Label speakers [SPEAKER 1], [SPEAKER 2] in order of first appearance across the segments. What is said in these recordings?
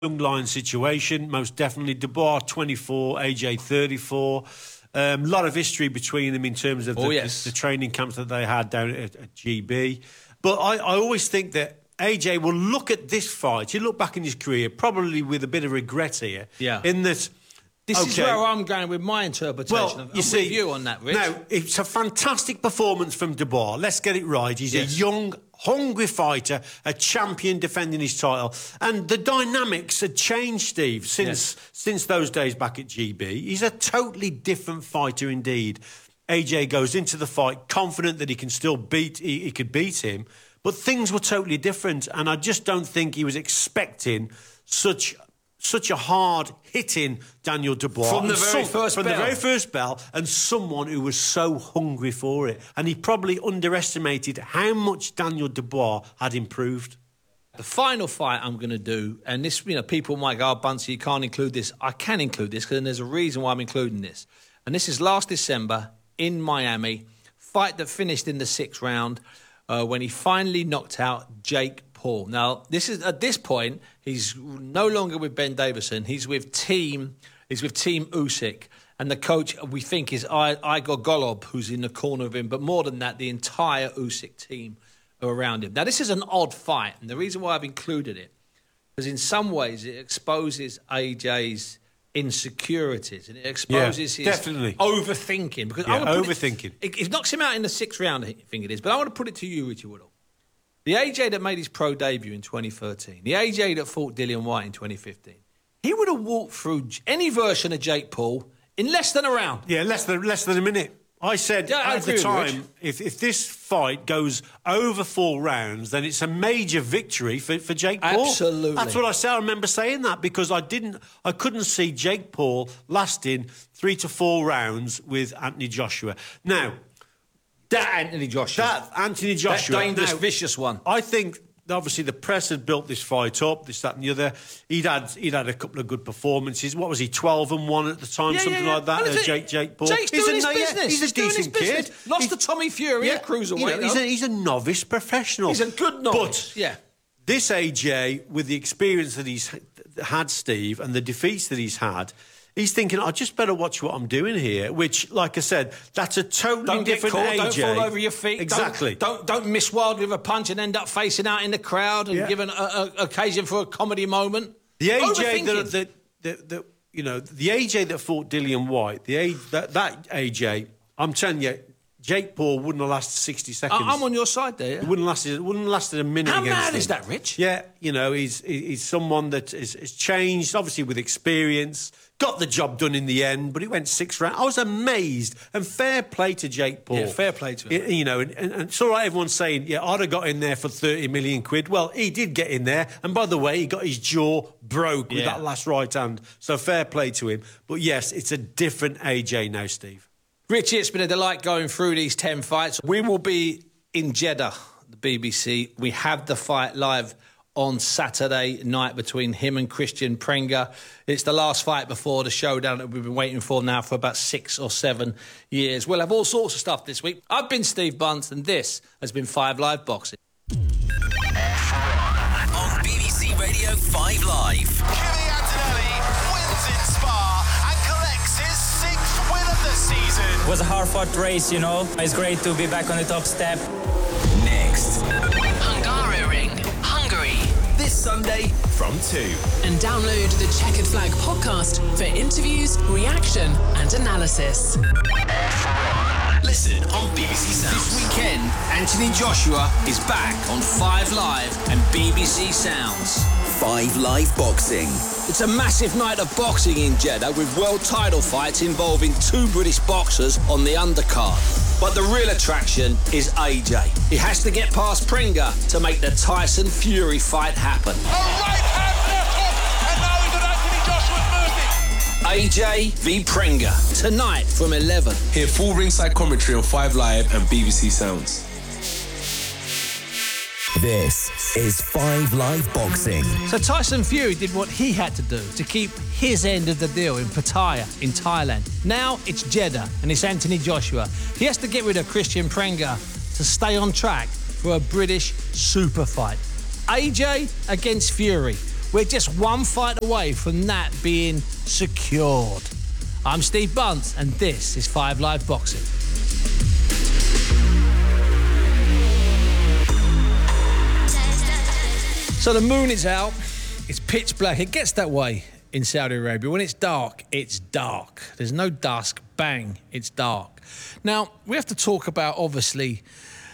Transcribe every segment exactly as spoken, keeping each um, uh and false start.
[SPEAKER 1] young lion situation, most definitely. Dubois, twenty-four, A J, thirty-four. A um, lot of history between them in terms of the,
[SPEAKER 2] oh, yes.
[SPEAKER 1] the, the training camps that they had down at, at G B. But I, I always think that A J will look at this fight, he'll look back in his career, probably with a bit of regret here.
[SPEAKER 2] Yeah.
[SPEAKER 1] In that...
[SPEAKER 2] This
[SPEAKER 1] okay.
[SPEAKER 2] is where I'm going with my interpretation.
[SPEAKER 1] Well,
[SPEAKER 2] of,
[SPEAKER 1] you
[SPEAKER 2] I'm
[SPEAKER 1] see,
[SPEAKER 2] with you on that, Rich.
[SPEAKER 1] Now, it's a fantastic performance from Dubois. Let's get it right. He's yes. a young, hungry fighter, a champion defending his title. And the dynamics had changed, Steve, since yes. since those days back at G B. He's a totally different fighter indeed. A J goes into the fight confident that he can still beat, he, he could beat him. But things were totally different. And I just don't think he was expecting such... Such a hard-hitting Daniel Dubois.
[SPEAKER 2] From the very
[SPEAKER 1] some,
[SPEAKER 2] first
[SPEAKER 1] from
[SPEAKER 2] bell.
[SPEAKER 1] the very first bell, and someone who was so hungry for it. And he probably underestimated how much Daniel Dubois had improved.
[SPEAKER 2] The final fight I'm going to do, and this, you know, people might go, oh, Bunsey, you can't include this. I can include this, because there's a reason why I'm including this. And this is last December in Miami, fight that finished in the sixth round, uh, when he finally knocked out Jake Paul. Now, this is at this point, he's no longer with Ben Davison. He's with Team. He's with Team Usyk, and the coach we think is Igor Golob, who's in the corner of him. But more than that, the entire Usyk team are around him. Now, this is an odd fight, and the reason why I've included it is in some ways it exposes A J's insecurities and it exposes
[SPEAKER 1] yeah,
[SPEAKER 2] his
[SPEAKER 1] definitely.
[SPEAKER 2] overthinking. Because
[SPEAKER 1] yeah,
[SPEAKER 2] I
[SPEAKER 1] overthinking.
[SPEAKER 2] It, it knocks him out in the sixth round, I think it is. But I want to put it to you, Richie Woodall. The A J that made his pro debut in twenty thirteen, the A J that fought Dillian Whyte in twenty fifteen, he would have walked through any version of Jake Paul in less than a round.
[SPEAKER 1] Yeah, less than less than a minute. I said
[SPEAKER 2] yeah, I
[SPEAKER 1] at the time, if, if this fight goes over four rounds, then it's a major victory for, for Jake Paul.
[SPEAKER 2] Absolutely.
[SPEAKER 1] That's what I said. I remember saying that because I didn't, I couldn't see Jake Paul lasting three to four rounds with Anthony Joshua. Now,
[SPEAKER 2] That Anthony Joshua.
[SPEAKER 1] That Anthony Joshua.
[SPEAKER 2] That dangerous,
[SPEAKER 1] now,
[SPEAKER 2] vicious one.
[SPEAKER 1] I think, obviously, the press had built this fight up, this, that and the other. He'd had he'd had a couple of good performances. What was he, twelve and one at the time,
[SPEAKER 2] yeah,
[SPEAKER 1] something
[SPEAKER 2] yeah, yeah.
[SPEAKER 1] like that,
[SPEAKER 2] well,
[SPEAKER 1] uh, Jake, Jake Paul.
[SPEAKER 2] Jake's
[SPEAKER 1] he's
[SPEAKER 2] doing
[SPEAKER 1] a,
[SPEAKER 2] his
[SPEAKER 1] no,
[SPEAKER 2] business.
[SPEAKER 1] Yeah, he's,
[SPEAKER 2] he's
[SPEAKER 1] a
[SPEAKER 2] doing
[SPEAKER 1] decent
[SPEAKER 2] his
[SPEAKER 1] kid.
[SPEAKER 2] Lost
[SPEAKER 1] he's,
[SPEAKER 2] to Tommy Fury
[SPEAKER 1] yeah,
[SPEAKER 2] at cruiserweight.
[SPEAKER 1] You know, he's, a, he's a novice professional.
[SPEAKER 2] He's a good novice,
[SPEAKER 1] But
[SPEAKER 2] yeah.
[SPEAKER 1] this A J, with the experience that he's had, Steve, and the defeats that he's had, he's thinking, I just better watch what I'm doing here, which, like I said, that's a totally
[SPEAKER 2] don't
[SPEAKER 1] different
[SPEAKER 2] get caught,
[SPEAKER 1] A J.
[SPEAKER 2] Don't fall over your feet.
[SPEAKER 1] Exactly.
[SPEAKER 2] Don't, don't, don't miss wildly with a punch and end up facing out in the crowd and
[SPEAKER 1] yeah.
[SPEAKER 2] give an a, a, occasion for a comedy moment.
[SPEAKER 1] The A J that, that, that, that, you know, the A J that fought Dillian Whyte, the A, that, that A J, I'm telling you, Jake Paul wouldn't have lasted sixty seconds.
[SPEAKER 2] I'm on your side there.
[SPEAKER 1] It wouldn't have lasted, it wouldn't have lasted a minute
[SPEAKER 2] How
[SPEAKER 1] against
[SPEAKER 2] mad
[SPEAKER 1] him.
[SPEAKER 2] is that, Rich?
[SPEAKER 1] Yeah, you know, he's he's someone that is, is changed, obviously with experience, got the job done in the end, but it went six rounds. I was amazed, and fair play to Jake Paul.
[SPEAKER 2] Yeah, fair play to him.
[SPEAKER 1] It, you know, and, and, and it's all right, everyone's saying, yeah, I'd have got in there for thirty million quid. Well, he did get in there, and by the way, he got his jaw broke with
[SPEAKER 2] yeah.
[SPEAKER 1] that last right hand, so fair play to him. But yes, it's a different A J now, Steve.
[SPEAKER 2] Richie, it's been a delight going through these ten fights. We will be in Jeddah, the B B C. We have the fight live on Saturday night between him and Christian Prenga. It's the last fight before the showdown that we've been waiting for now for about six or seven years. We'll have all sorts of stuff this week. I've been Steve Bunce, and this has been Five Live Boxing.
[SPEAKER 3] On B B C Radio Five Live.
[SPEAKER 4] Kenny Antonelli wins in Spa and collects his sixth win of the season.
[SPEAKER 5] It was a hard-fought race, you know. It's great to be back on the top step.
[SPEAKER 3] Next.
[SPEAKER 6] Hungaroring, Hungary.
[SPEAKER 3] This Sunday from two.
[SPEAKER 6] And download the Checkered Flag podcast for interviews, reaction and analysis.
[SPEAKER 3] Listen on B B C Sounds. This weekend, Anthony Joshua is back on Five Live and B B C Sounds. Five Live Boxing.
[SPEAKER 2] It's a massive night of boxing in Jeddah with world title fights involving two British boxers on the undercard. But the real attraction is A J. He has to get past Prenga to make the Tyson Fury fight happen.
[SPEAKER 4] A right hand left hook, and now he's on Anthony Joshua's moving.
[SPEAKER 2] A J v Prenga, tonight from eleven.
[SPEAKER 7] Hear full ringside commentary on Five Live and B B C Sounds.
[SPEAKER 3] This is Five Live Boxing.
[SPEAKER 2] So Tyson Fury did what he had to do to keep his end of the deal in Pattaya in Thailand. Now it's Jeddah and it's Anthony Joshua. He has to get rid of Christian Prenga to stay on track for a British super fight. A J against Fury. We're just one fight away from that being secured. I'm Steve Bunce, and this is Five Live Boxing. So the moon is out, it's pitch black. It gets that way in Saudi Arabia. When it's dark, it's dark. There's no dusk, bang, it's dark. Now, we have to talk about, obviously,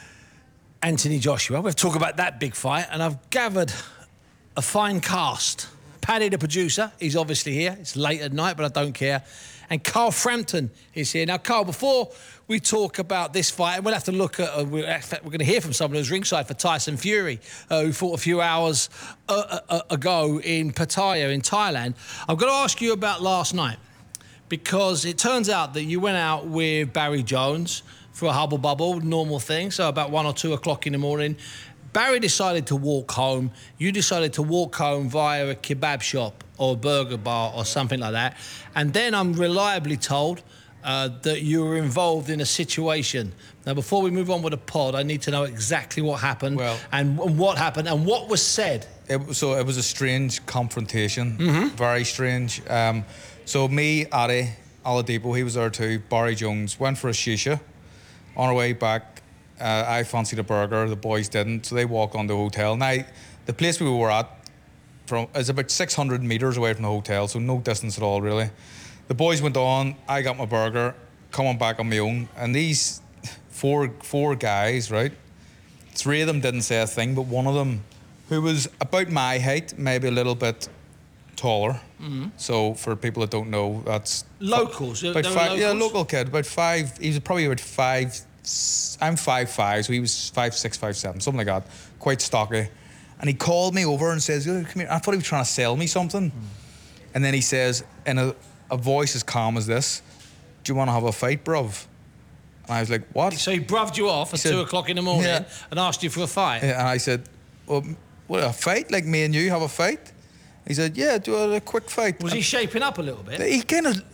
[SPEAKER 2] Anthony Joshua. We have to talk about that big fight, and I've gathered a fine cast. Paddy, the producer, he's obviously here. It's late at night, but I don't care. And Carl Frampton is here. Now, Carl, before we talk about this fight, we'll have to look at, uh, we're, we're going to hear from someone who's ringside for Tyson Fury, uh, who fought a few hours uh, uh, ago in Pattaya in Thailand. I'm going to ask you about last night, because it turns out that you went out with Barry Jones for a hubble bubble, normal thing, so about one or two o'clock in the morning. Barry decided to walk home. You decided to walk home via a kebab shop or a burger bar or something like that. And then I'm reliably told uh, that you were involved in a situation. Now, before we move on with the pod, I need to know exactly what happened
[SPEAKER 8] well,
[SPEAKER 2] and, and what happened and what was said.
[SPEAKER 8] It, so it was a strange confrontation,
[SPEAKER 2] mm-hmm.
[SPEAKER 8] very strange. Um, so me, Adi, Oladipo, he was there too, Barry Jones, went for a shisha. On our way back, uh, I fancied a burger, the boys didn't, so they walked on to the hotel. Now, the place we were at from is about six hundred metres away from the hotel, so no distance at all, really. The boys went on, I got my burger, coming back on my own, and these four four guys, right, three of them didn't say a thing, but one of them, who was about my height, maybe a little bit taller.
[SPEAKER 2] Mm-hmm.
[SPEAKER 8] So for people that don't know, that's
[SPEAKER 2] locals.
[SPEAKER 8] About
[SPEAKER 2] five,
[SPEAKER 8] five,
[SPEAKER 2] locals?
[SPEAKER 8] Yeah, local kid. About five. He was probably about five. I'm five five, so he was five six, five seven, something like that. Quite stocky. And he called me over and says, "Come here." I thought he was trying to sell me something. Mm. And then he says, in a, a voice as calm as this, "Do you want to have a fight, bruv?" And I was like, "What?"
[SPEAKER 2] So he bruved you off at
[SPEAKER 8] said,
[SPEAKER 2] two o'clock in the morning
[SPEAKER 8] yeah.
[SPEAKER 2] and asked you for a fight.
[SPEAKER 8] Yeah, and I said, "Well, what, a fight? Like me and you have a fight?" He said, "Yeah, do a, a quick fight."
[SPEAKER 2] Was
[SPEAKER 8] and
[SPEAKER 2] he shaping up a little bit?
[SPEAKER 8] He kind of,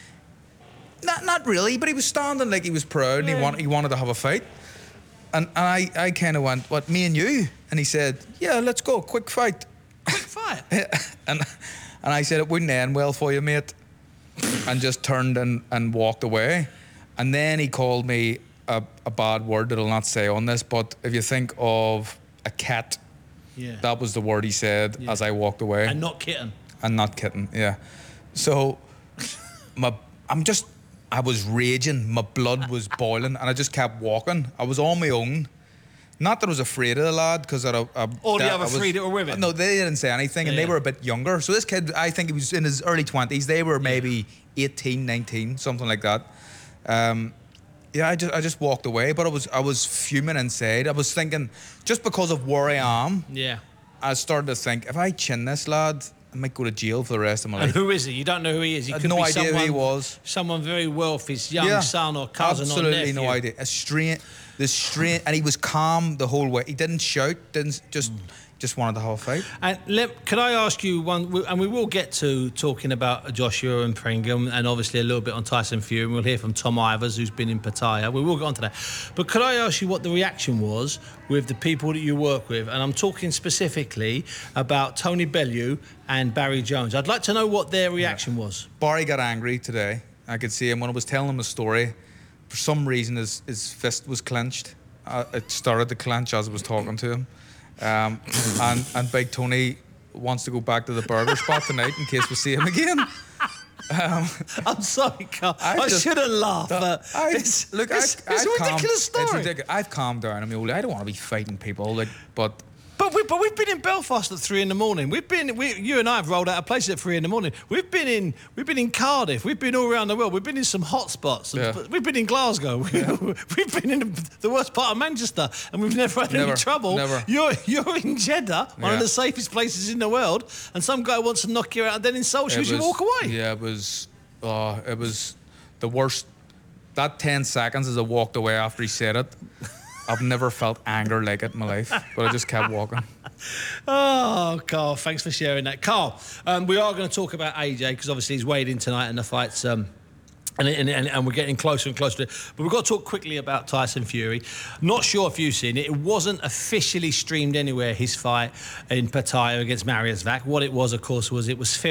[SPEAKER 8] not not really, but he was standing like he was proud and
[SPEAKER 2] yeah.
[SPEAKER 8] he wanted he wanted to have a fight. And, and I, I kind of went, "What, me and you?" And he said, "Yeah, let's go, quick fight."
[SPEAKER 2] Quick fight?
[SPEAKER 8] and and I said, "It wouldn't end well for you, mate." And just turned and, and walked away. And then he called me a, a bad word that I'll not say on this, but if you think of a cat,
[SPEAKER 2] yeah.
[SPEAKER 8] that was the word he said yeah. as I walked away.
[SPEAKER 2] And not kitten.
[SPEAKER 8] And not kitten, yeah. So, my I'm just... I was raging, my blood was boiling, and I just kept walking. I was on my own. Not that I was afraid of the lad, because I, I...
[SPEAKER 2] Or the other three that were with him?
[SPEAKER 8] No, they didn't say anything, and
[SPEAKER 2] yeah.
[SPEAKER 8] they were a bit younger. So this kid, I think he was in his early twenties. They were maybe eighteen, nineteen, something like that. Um, yeah, I just I just walked away, but I was I was fuming inside. I was thinking, just because of where I am,
[SPEAKER 2] yeah,
[SPEAKER 8] I started to think, if I chin this lad, I might go to jail for the rest of my
[SPEAKER 2] and
[SPEAKER 8] life.
[SPEAKER 2] Who is he? You don't know who he is. He
[SPEAKER 8] I had
[SPEAKER 2] could
[SPEAKER 8] no
[SPEAKER 2] be
[SPEAKER 8] idea
[SPEAKER 2] someone,
[SPEAKER 8] who he was.
[SPEAKER 2] Someone very wealthy, his young
[SPEAKER 8] yeah,
[SPEAKER 2] son or cousin or nephew.
[SPEAKER 8] Absolutely no idea. A strange, this strange, and he was calm the whole way. He didn't shout, didn't just, mm. just wanted to have a fight.
[SPEAKER 2] And let, can I ask you one? And we will get to talking about Joshua and Pringham, and obviously a little bit on Tyson Fury. And we'll hear from Tom Ivers, who's been in Pattaya. We will get on to that. But could I ask you what the reaction was with the people that you work with? And I'm talking specifically about Tony Bellew and Barry Jones. I'd like to know what their reaction yeah. was.
[SPEAKER 8] Barry got angry today. I could see him when I was telling him the story. For some reason, his, his fist was clenched. Uh, it started to clench as I was talking to him. Um, and, and Big Tony wants to go back to the burger spot tonight in case we see him again. Um,
[SPEAKER 2] I'm sorry, Carl. I, I shouldn't laugh. But
[SPEAKER 8] I,
[SPEAKER 2] it's,
[SPEAKER 8] look,
[SPEAKER 2] it's,
[SPEAKER 8] I,
[SPEAKER 2] it's
[SPEAKER 8] I've
[SPEAKER 2] a ridiculous
[SPEAKER 8] calmed,
[SPEAKER 2] story.
[SPEAKER 8] It's ridiculous. I've calmed down. I mean, I don't want to be fighting people, like, but...
[SPEAKER 2] But, we, but we've been in Belfast at three in the morning. We've been, we, you and I have rolled out of places at three in the morning. We've been in, we've been in Cardiff. We've been all around the world. We've been in some hot spots.
[SPEAKER 8] Yeah.
[SPEAKER 2] We've been in Glasgow.
[SPEAKER 8] Yeah.
[SPEAKER 2] We've been in the worst part of Manchester, and we've never had
[SPEAKER 8] never,
[SPEAKER 2] any trouble.
[SPEAKER 8] Never.
[SPEAKER 2] You're, you're in Jeddah, one
[SPEAKER 8] yeah.
[SPEAKER 2] of the safest places in the world, and some guy wants to knock you out and then insult you as you walk away.
[SPEAKER 8] Yeah, it was, oh, it was the worst. That ten seconds as I walked away after he said it, I've never felt anger like it in my life, but I just kept walking.
[SPEAKER 2] Oh, Carl, thanks for sharing that. Carl, um, we are going to talk about A J, because obviously he's weighed in tonight and the fight's um, And, and, and, and we're getting closer and closer to it. But we've got to talk quickly about Tyson Fury. Not sure if you've seen it. It wasn't officially streamed anywhere, his fight in Pattaya against Mariusz Vach. What it was, of course, was it was filmed